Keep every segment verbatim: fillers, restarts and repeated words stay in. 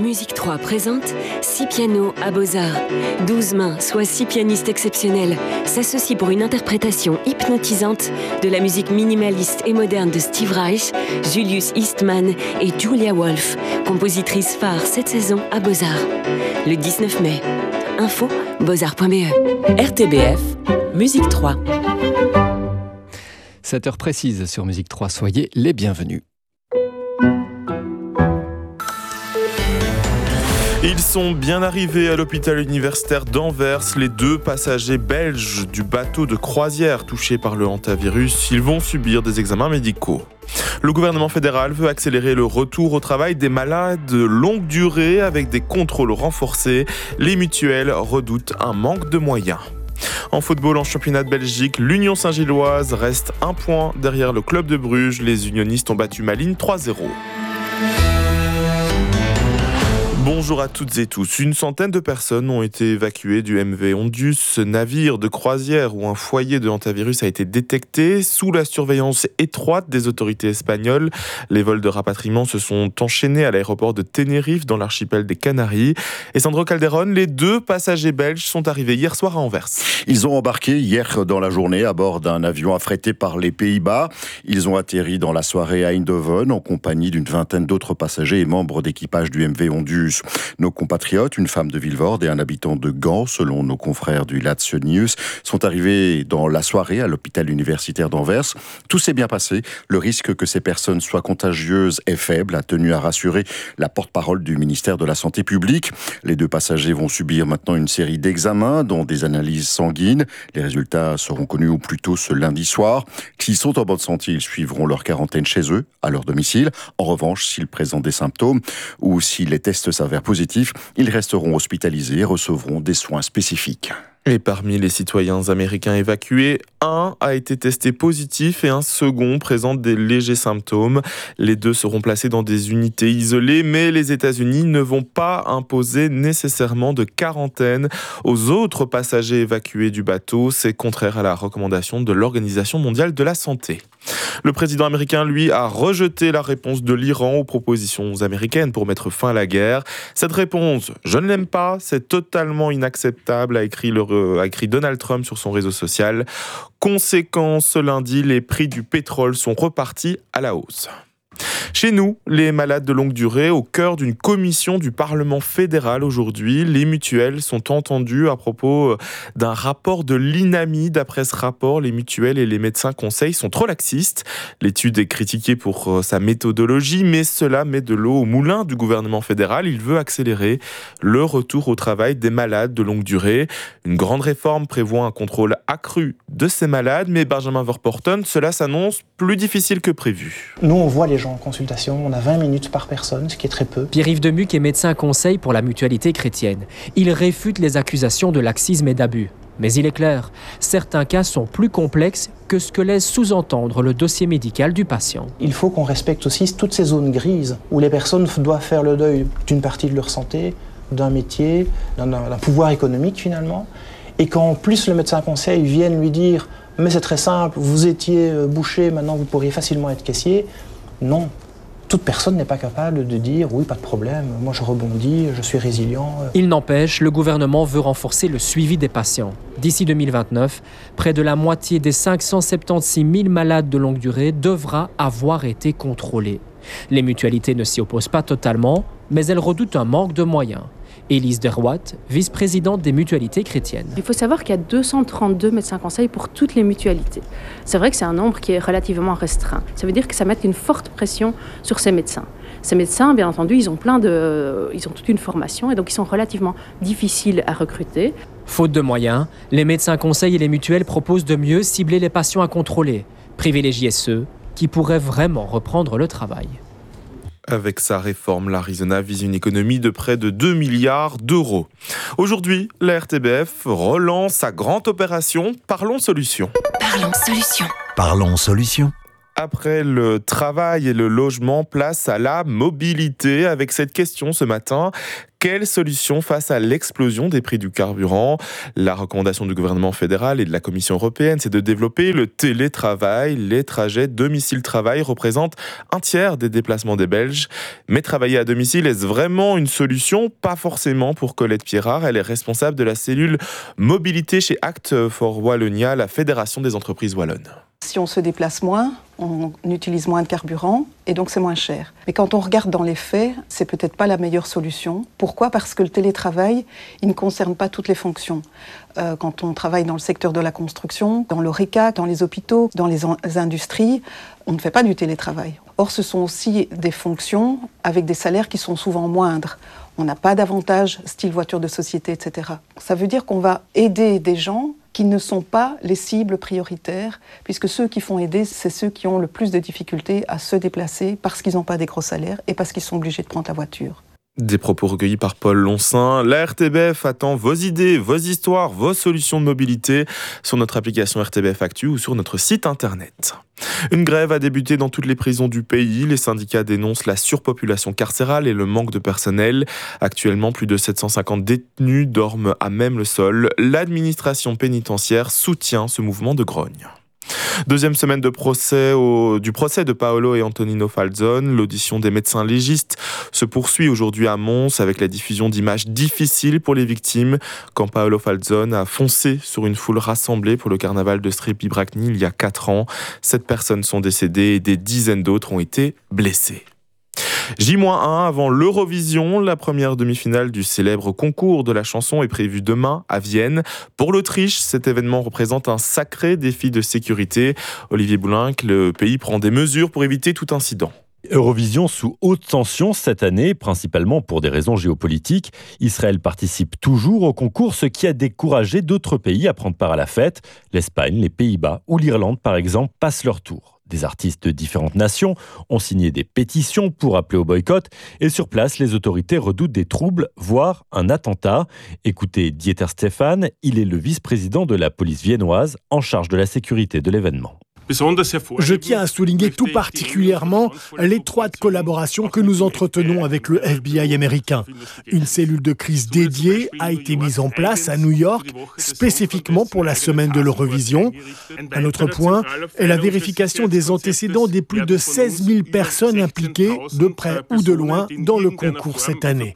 Musique trois présente six pianos à Beaux-Arts. douze mains, soit six pianistes exceptionnels, s'associent pour une interprétation hypnotisante de la musique minimaliste et moderne de Steve Reich, Julius Eastman et Julia Wolf, compositrice phare cette saison à Beaux-Arts. Le dix-neuf mai. Info beaux-arts point b e. R T B F, Musique trois. sept heures précises sur Musique trois, soyez les bienvenus. Ils sont bien arrivés à l'hôpital universitaire d'Anvers, les deux passagers belges du bateau de croisière touchés par le hantavirus. Ils vont subir des examens médicaux. Le gouvernement fédéral veut accélérer le retour au travail des malades de longue durée avec des contrôles renforcés. Les mutuelles redoutent un manque de moyens. En football, en championnat de Belgique, l'Union Saint-Gilloise reste un point derrière le club de Bruges. Les unionistes ont battu Malines trois zéro. Bonjour à toutes et tous. Une centaine de personnes ont été évacuées du M V Ondius, ce navire de croisière où un foyer de hantavirus a été détecté sous la surveillance étroite des autorités espagnoles. Les vols de rapatriement se sont enchaînés à l'aéroport de Tenerife dans l'archipel des Canaries. Et Sandro Calderon, les deux passagers belges sont arrivés hier soir à Anvers. Ils ont embarqué hier dans la journée à bord d'un avion affrété par les Pays-Bas. Ils ont atterri dans la soirée à Eindhoven en compagnie d'une vingtaine d'autres passagers et membres d'équipage du M V Ondius. Nos compatriotes, une femme de Vilvoorde et un habitant de Gand, selon nos confrères du Laatste Nieuws, sont arrivés dans la soirée à l'hôpital universitaire d'Anvers. Tout s'est bien passé. Le risque que ces personnes soient contagieuses est faible, a tenu à rassurer la porte-parole du ministère de la Santé publique. Les deux passagers vont subir maintenant une série d'examens, dont des analyses sanguines. Les résultats seront connus au plus tôt ce lundi soir. S'ils sont en bonne santé, ils suivront leur quarantaine chez eux, à leur domicile. En revanche, s'ils présentent des symptômes ou si les tests s'avèrent positifs, ils resteront hospitalisés et recevront des soins spécifiques. Et parmi les citoyens américains évacués, un a été testé positif et un second présente des légers symptômes. Les deux seront placés dans des unités isolées, mais les États-Unis ne vont pas imposer nécessairement de quarantaine aux autres passagers évacués du bateau. C'est contraire à la recommandation de l'Organisation mondiale de la santé. Le président américain, lui, a rejeté la réponse de l'Iran aux propositions américaines pour mettre fin à la guerre. Cette réponse, je ne l'aime pas, c'est totalement inacceptable, a écrit, le, a écrit Donald Trump sur son réseau social. Conséquence, ce lundi, les prix du pétrole sont repartis à la hausse. Chez nous, les malades de longue durée, au cœur d'une commission du Parlement fédéral aujourd'hui, les mutuelles sont entendues à propos d'un rapport de l'INAMI. D'après ce rapport, les mutuelles et les médecins conseils sont trop laxistes. L'étude est critiquée pour sa méthodologie, mais cela met de l'eau au moulin du gouvernement fédéral. Il veut accélérer le retour au travail des malades de longue durée. Une grande réforme prévoit un contrôle accru de ces malades, mais Benjamin Verpoorten, cela s'annonce plus difficile que prévu. Nous, on voit les gens en consultation, on a vingt minutes par personne, ce qui est très peu. Pierre-Yves Demuc est médecin conseil pour la mutualité chrétienne. Il réfute les accusations de laxisme et d'abus. Mais il est clair, certains cas sont plus complexes que ce que laisse sous-entendre le dossier médical du patient. Il faut qu'on respecte aussi toutes ces zones grises où les personnes doivent faire le deuil d'une partie de leur santé, d'un métier, d'un, d'un pouvoir économique finalement, et qu'en plus le médecin conseil vienne lui dire « mais c'est très simple, vous étiez boucher, maintenant vous pourriez facilement être caissier », non. Toute personne n'est pas capable de dire « oui, pas de problème, moi je rebondis, je suis résilient ». Il n'empêche, le gouvernement veut renforcer le suivi des patients. D'ici deux mille vingt-neuf, près de la moitié des cinq cent soixante-seize mille malades de longue durée devra avoir été contrôlés. Les mutualités ne s'y opposent pas totalement, mais elles redoutent un manque de moyens. Élise Derwatt, vice-présidente des mutualités chrétiennes. Il faut savoir qu'il y a deux cent trente-deux médecins conseils pour toutes les mutualités. C'est vrai que c'est un nombre qui est relativement restreint. Ça veut dire que ça met une forte pression sur ces médecins. Ces médecins, bien entendu, ils ont, plein de, ils ont toute une formation et donc ils sont relativement difficiles à recruter. Faute de moyens, les médecins conseils et les mutuelles proposent de mieux cibler les patients à contrôler, privilégier ceux qui pourraient vraiment reprendre le travail. Avec sa réforme, l'Arizona vise une économie de près de deux milliards d'euros. Aujourd'hui, la R T B F relance sa grande opération Parlons Solutions. Parlons Solutions. Parlons Solutions. Après le travail et le logement, place à la mobilité. Avec cette question ce matin, quelle solution face à l'explosion des prix du carburant ? La recommandation du gouvernement fédéral et de la Commission européenne, c'est de développer le télétravail. Les trajets domicile-travail représentent un tiers des déplacements des Belges. Mais travailler à domicile, est-ce vraiment une solution ? Pas forcément pour Colette Pierrard. Elle est responsable de la cellule mobilité chez Act for Wallonia, la fédération des entreprises wallonnes. Si on se déplace moins, on utilise moins de carburant et donc c'est moins cher. Mais quand on regarde dans les faits, c'est peut-être pas la meilleure solution. Pourquoi ? Parce que le télétravail, il ne concerne pas toutes les fonctions. Euh, quand on travaille dans le secteur de la construction, dans l'ORECA, dans les hôpitaux, dans les, en- les industries, on ne fait pas du télétravail. Or, ce sont aussi des fonctions avec des salaires qui sont souvent moindres. On n'a pas d'avantages, style voiture de société, et cetera. Ça veut dire qu'on va aider des gens qui ne sont pas les cibles prioritaires, puisque ceux qui font aider, c'est ceux qui ont le plus de difficultés à se déplacer parce qu'ils n'ont pas des gros salaires et parce qu'ils sont obligés de prendre la voiture. Des propos recueillis par Paul Lonsin. La R T B F attend vos idées, vos histoires, vos solutions de mobilité sur notre application R T B F Actu ou sur notre site internet. Une grève a débuté dans toutes les prisons du pays. Les syndicats dénoncent la surpopulation carcérale et le manque de personnel. Actuellement, plus de sept cent cinquante détenus dorment à même le sol. L'administration pénitentiaire soutient ce mouvement de grogne. Deuxième semaine de procès au, du procès de Paolo et Antonino Falzone. L'audition des médecins légistes se poursuit aujourd'hui à Mons avec la diffusion d'images difficiles pour les victimes quand Paolo Falzone a foncé sur une foule rassemblée pour le carnaval de Strépy-Bracny il y a quatre ans. Sept personnes sont décédées et des dizaines d'autres ont été blessées. J un avant l'Eurovision, la première demi-finale du célèbre concours de la chanson est prévue demain à Vienne. Pour l'Autriche, cet événement représente un sacré défi de sécurité. Olivier Boulinck, le pays prend des mesures pour éviter tout incident. Eurovision sous haute tension cette année, principalement pour des raisons géopolitiques. Israël participe toujours au concours, ce qui a découragé d'autres pays à prendre part à la fête. L'Espagne, les Pays-Bas ou l'Irlande, par exemple, passent leur tour. Des artistes de différentes nations ont signé des pétitions pour appeler au boycott et sur place, les autorités redoutent des troubles, voire un attentat. Écoutez Dieter Stephan, il est le vice-président de la police viennoise en charge de la sécurité de l'événement. Je tiens à souligner tout particulièrement l'étroite collaboration que nous entretenons avec le F B I américain. Une cellule de crise dédiée a été mise en place à New York spécifiquement pour la semaine de l'Eurovision. Un autre point est la vérification des antécédents des plus de seize mille personnes impliquées, de près ou de loin, dans le concours cette année.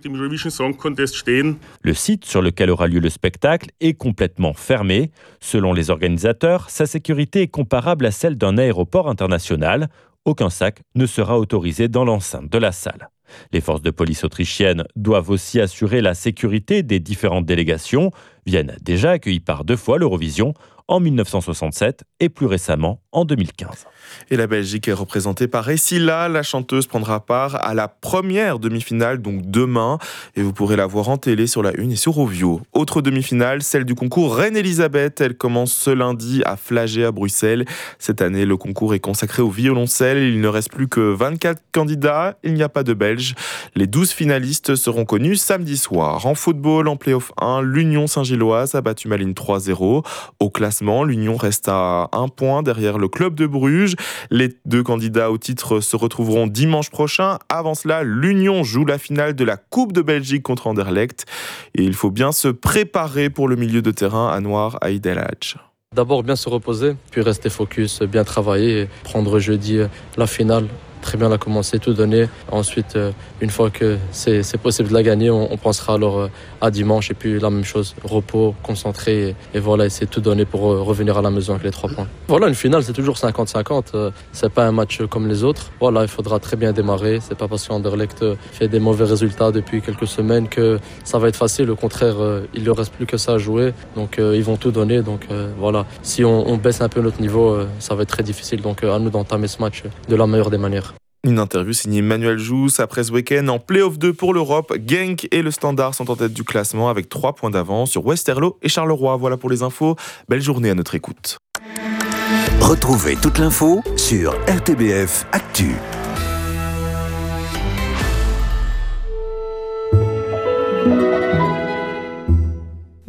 Le site sur lequel aura lieu le spectacle est complètement fermé. Selon les organisateurs, sa sécurité est comparable à celle d'un aéroport international. Aucun sac ne sera autorisé dans l'enceinte de la salle. Les forces de police autrichiennes doivent aussi assurer la sécurité des différentes délégations. Vienne a déjà accueilli par deux fois l'Eurovision, en mille neuf cent soixante-sept et plus récemment en deux mille quinze. Et la Belgique est représentée par Essila. La chanteuse prendra part à la première demi-finale, donc demain. Et vous pourrez la voir en télé sur la Une et sur Ovio. Autre demi-finale, celle du concours Reine-Elisabeth. Elle commence ce lundi à Flagey à Bruxelles. Cette année, le concours est consacré au violoncelle. Il ne reste plus que vingt-quatre candidats. Il n'y a pas de Belges. Les douze finalistes seront connus samedi soir. En football, en play-off un, l'Union Saint-Gilloise a battu Malines trois zéro. Au classement, l'Union reste à un point derrière le club de Bruges. Les deux candidats au titre se retrouveront dimanche prochain. Avant cela, l'Union joue la finale de la Coupe de Belgique contre Anderlecht. Et il faut bien se préparer pour le milieu de terrain Anouar Aïd El Hadj. D'abord bien se reposer, puis rester focus, bien travailler, et prendre jeudi la finale. Très bien la commencer, tout donner. Ensuite, euh, une fois que c'est, c'est possible de la gagner, on, on pensera alors euh, à dimanche. Et puis la même chose, repos, concentré. Et, et voilà, essayer de tout donner pour euh, revenir à la maison avec les trois points. Voilà, une finale, c'est toujours cinquante cinquante. Euh, c'est pas un match comme les autres. Voilà, il faudra très bien démarrer. C'est pas parce qu'Anderlecht fait des mauvais résultats depuis quelques semaines que ça va être facile. Au contraire, euh, il ne reste plus que ça à jouer. Donc euh, ils vont tout donner. Donc euh, voilà, si on, on baisse un peu notre niveau, euh, ça va être très difficile. Donc euh, à nous d'entamer ce match de la meilleure des manières. Une interview signée Manuel Jousse. Après ce week-end, en play-off deux pour l'Europe, Genk et le Standard sont en tête du classement avec trois points d'avance sur Westerlo et Charleroi. Voilà pour les infos. Belle journée à notre écoute. Retrouvez toute l'info sur R T B F Actu.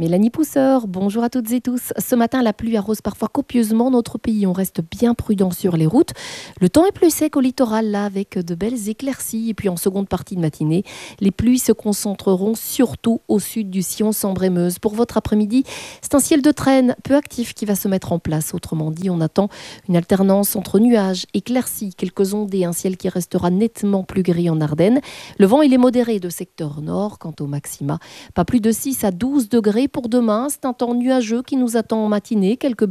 Mélanie Pousseur, bonjour à toutes et tous. Ce matin, la pluie arrose parfois copieusement notre pays. On reste bien prudent sur les routes. Le temps est plus sec au littoral, là, avec de belles éclaircies. Et puis en seconde partie de matinée, les pluies se concentreront surtout au sud du sillon Sambre-et-Meuse. Pour votre après-midi, c'est un ciel de traîne peu actif qui va se mettre en place. Autrement dit, on attend une alternance entre nuages, éclaircies, quelques ondes et un ciel qui restera nettement plus gris en Ardennes. Le vent, il est modéré de secteur nord. Quant au maxima, pas plus de six à douze degrés pour demain. C'est un temps nuageux qui nous attend en matinée. Quelques